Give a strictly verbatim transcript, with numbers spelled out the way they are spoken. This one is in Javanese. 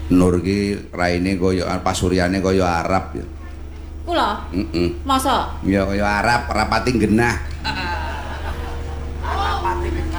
Nur ki raine kaya pasuryane kaya Arab ya. Kula? Heeh. Masa? Ya kaya Arab, rapati genah.